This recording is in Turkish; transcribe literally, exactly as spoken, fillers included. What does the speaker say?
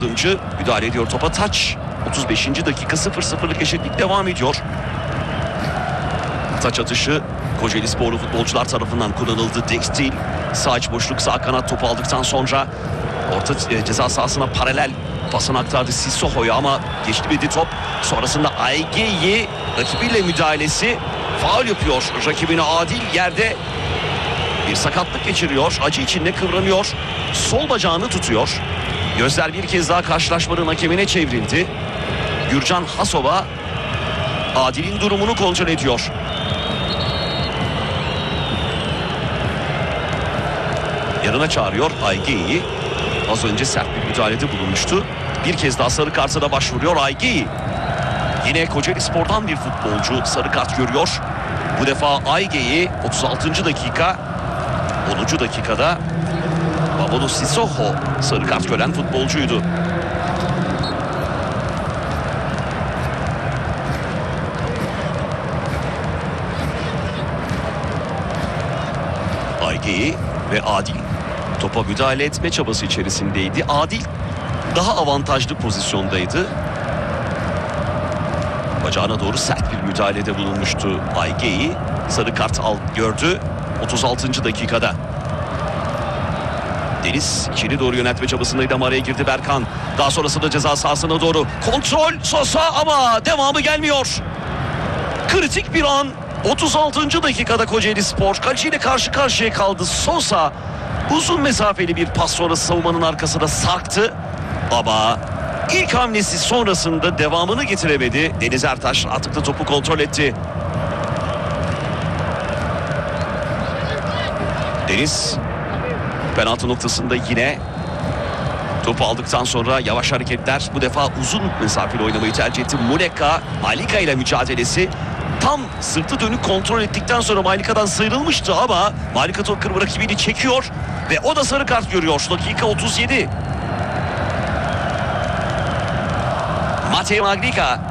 Yardımcı müdahale ediyor topa, taç. otuz beşinci dakika, sıfır sıfırlık eşitlik devam ediyor. Taç atışı Kocaelisporlu futbolcular tarafından kullanıldı. Dextil sağ iç boşluk, sağ kanat topu aldıktan sonra orta ceza sahasına paralel pasını aktardı Sissoko ama geçmedi top. Sonrasında Ayge'yi rakibiyle müdahalesi, faul yapıyor. Rakibine Adil yerde bir sakatlık geçiriyor. Acı içinde kıvranıyor. Sol bacağını tutuyor. Gözler bir kez daha karşılaşmanın hakemine çevrildi. Gürcan Hasova Adil'in durumunu kontrol ediyor. Yanına çağırıyor Ayge'yi. Az önce sert bir müdahalede bulunmuştu. Bir kez daha sarı kartına başvuruyor Ayge'yi. Yine Kocaelispor'dan bir futbolcu sarı kart görüyor. Bu defa Ayge'yi otuz altıncı dakika, onuncu dakikada Babolu Sissoko sarı kart gören futbolcuydu. Ayge'yi ve Adil topa müdahale etme çabası içerisindeydi. Adil daha avantajlı pozisyondaydı. Bacağına doğru sert bir müdahalede bulunmuştu Ayge'yi. Sarı kart al gördü otuz altıncı dakikada. Deniz içeri doğru yöneltme çabasındaydı ama araya girdi Berkan. Daha sonrasında ceza sahasına doğru kontrol Sosa ama devamı gelmiyor. Kritik bir an. otuz altıncı dakikada Kocaelispor kaleciyle karşı karşıya kaldı. Sosa uzun mesafeli bir pas sonrası savunmanın arkasına sarktı. Ama ilk hamlesi sonrasında devamını getiremedi. Deniz Ertaş atıklı topu kontrol etti. Deniz penaltı noktasında yine topu aldıktan sonra yavaş hareketler, bu defa uzun mesafeli oynamayı tercih etti. Muleka, Malika ile mücadelesi. Tam sırtı dönük kontrol ettikten sonra Malika'dan sıyrılmıştı ama Malika top kırma rakibini çekiyor ve o da sarı kart görüyor. Dakika otuz yedi. Matej Malika